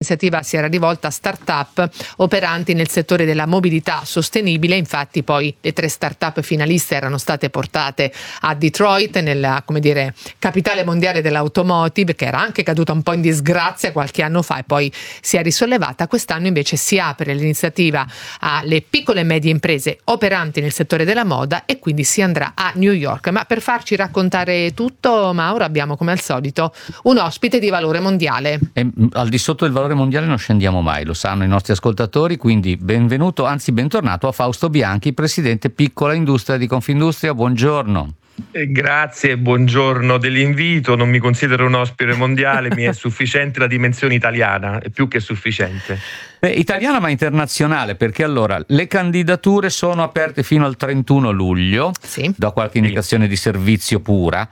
l'iniziativa si era rivolta a start-up operanti nel settore della mobilità sostenibile. Infatti poi le 3 start-up finaliste erano state portate a Detroit, nella, capitale mondiale dell'automotive, che era anche caduta un po' in disgrazia qualche anno fa e poi si è risollevata. Quest'anno invece si apre l'iniziativa alle piccole e medie imprese operanti nel settore della moda e quindi si andrà a New York. Ma per farci raccontare tutto, Mauro, abbiamo come al solito un ospite di valore mondiale. E al di sotto del valore mondiale non scendiamo mai, lo sanno i nostri ascoltatori, quindi benvenuto, anzi bentornato a Fausto Bianchi, presidente Piccola Industria di Confindustria. Buongiorno. Grazie, buongiorno dell'invito. Non mi considero un ospite mondiale, mi è sufficiente la dimensione italiana, è più che sufficiente. Italiana ma internazionale, perché allora le candidature sono aperte fino al 31 luglio, sì. Do qualche indicazione di servizio pura,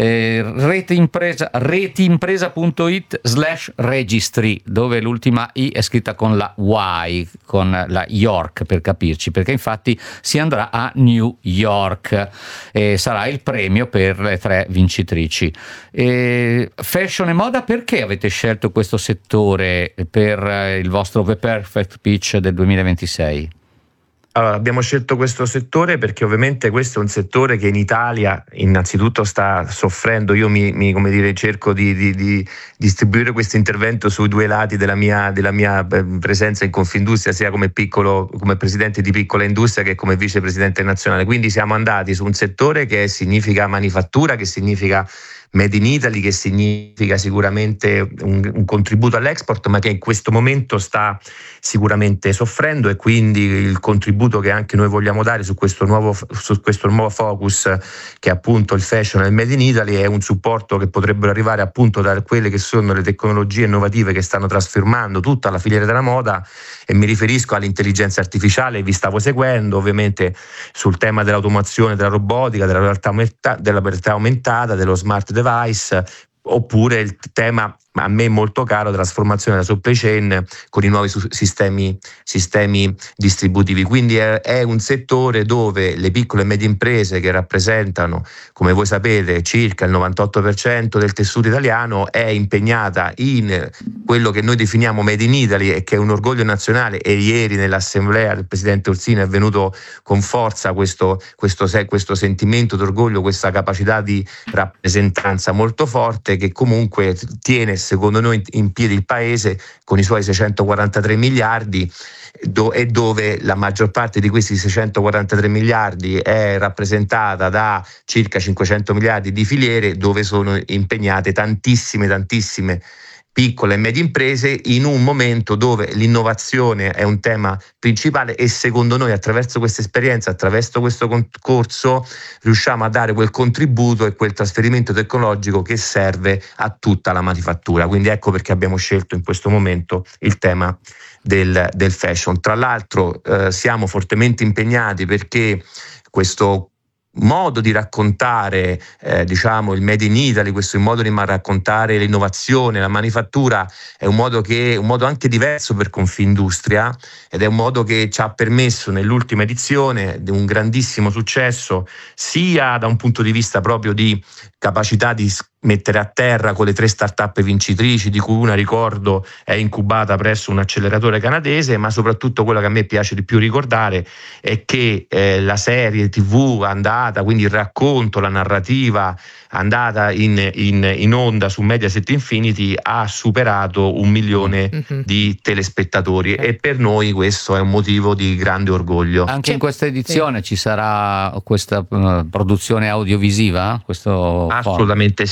retiimpresa.it/registry, dove l'ultima I è scritta con la Y, con la York per capirci, perché infatti si andrà a New York e sarà il premio per le 3 vincitrici. Fashion e moda, perché avete scelto questo settore per il vostro The Perfect Pitch del 2026? Allora, abbiamo scelto questo settore perché ovviamente questo è un settore che in Italia innanzitutto sta soffrendo. Io cerco di distribuire questo intervento sui 2 lati della mia presenza in Confindustria, sia come presidente di Piccola Industria che come vicepresidente nazionale. Quindi siamo andati su un settore che significa manifattura, che significa Made in Italy, che significa sicuramente un contributo all'export, ma che in questo momento sta sicuramente soffrendo, e quindi il contributo che anche noi vogliamo dare su questo nuovo focus, che è appunto il fashion e il Made in Italy, è un supporto che potrebbero arrivare appunto da quelle che sono le tecnologie innovative che stanno trasformando tutta la filiera della moda, e mi riferisco all'intelligenza artificiale. Vi stavo seguendo ovviamente sul tema dell'automazione, della robotica, della realtà aumentata, dello smart device, oppure il tema a me molto caro, trasformazione della supply chain con i nuovi sistemi distributivi. Quindi è un settore dove le piccole e medie imprese, che rappresentano, come voi sapete, circa il 98% del tessuto italiano, è impegnata in quello che noi definiamo Made in Italy, e che è un orgoglio nazionale. E ieri nell'assemblea del presidente Orsini è venuto con forza questo sentimento d'orgoglio, questa capacità di rappresentanza molto forte, che comunque tiene, secondo noi, in piedi il paese con i suoi 643 miliardi, e dove la maggior parte di questi 643 miliardi è rappresentata da circa 500 miliardi di filiere, dove sono impegnate tantissime piccole e medie imprese, in un momento dove l'innovazione è un tema principale. E secondo noi, attraverso questa esperienza, attraverso questo concorso, riusciamo a dare quel contributo e quel trasferimento tecnologico che serve a tutta la manifattura. Quindi ecco perché abbiamo scelto in questo momento il tema del fashion. Tra l'altro siamo fortemente impegnati perché questo modo di raccontare il Made in Italy, questo modo di raccontare l'innovazione, la manifattura, è un modo anche diverso per Confindustria, ed è un modo che ci ha permesso nell'ultima edizione di un grandissimo successo, sia da un punto di vista proprio di capacità di mettere a terra con le 3 start-up vincitrici, di cui una, ricordo, è incubata presso un acceleratore canadese, ma soprattutto quello che a me piace di più ricordare è che la serie TV andata, quindi il racconto, la narrativa andata in onda su Mediaset Infinity, ha superato 1 milione di telespettatori, e per noi questo è un motivo di grande orgoglio. Anche in questa edizione ci sarà questa produzione audiovisiva? Assolutamente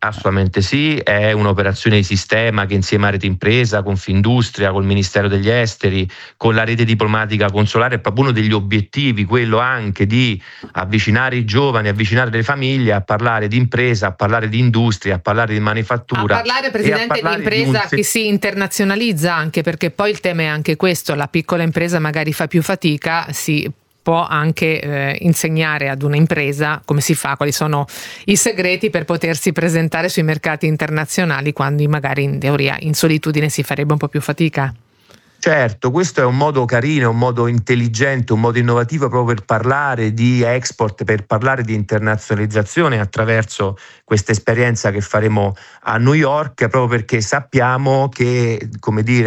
sì, è un'operazione di sistema che insieme a Rete Impresa, Confindustria, col Ministero degli Esteri, con la rete diplomatica consolare, è proprio uno degli obiettivi, quello anche di avvicinare i giovani, avvicinare le famiglie a parlare di impresa, a parlare di industria, a parlare di manifattura. A parlare, Presidente, di impresa che si internazionalizza, anche perché poi il tema è anche questo: la piccola impresa magari fa più fatica, si può anche insegnare ad una impresa come si fa, quali sono i segreti per potersi presentare sui mercati internazionali, quando magari in teoria in solitudine si farebbe un po' più fatica. Certo, questo è un modo carino, un modo intelligente, un modo innovativo proprio per parlare di export, per parlare di internazionalizzazione attraverso questa esperienza che faremo a New York, proprio perché sappiamo che, come dire,